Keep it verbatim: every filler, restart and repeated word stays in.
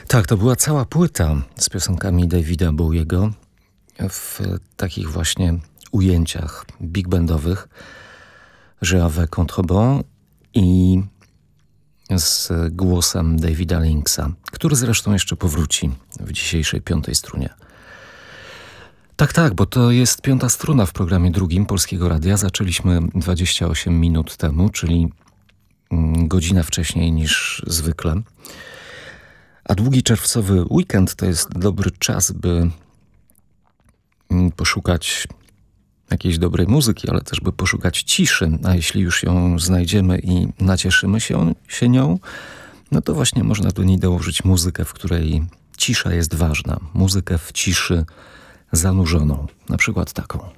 Tak, to była cała płyta z piosenkami Davida Bowiego w takich właśnie ujęciach big bandowych, Je avec contreband i z głosem Davida Linksa, który zresztą jeszcze powróci w dzisiejszej piątej strunie. Tak, tak, bo to jest piąta struna w programie drugim Polskiego Radia. Zaczęliśmy dwadzieścia osiem minut temu, czyli godzinę wcześniej niż zwykle. A długi czerwcowy weekend to jest dobry czas, by poszukać jakiejś dobrej muzyki, ale też by poszukać ciszy. A jeśli już ją znajdziemy i nacieszymy się, się nią, no to właśnie można do niej dołożyć muzykę, w której cisza jest ważna. Muzykę w ciszy zanurzoną. Na przykład taką.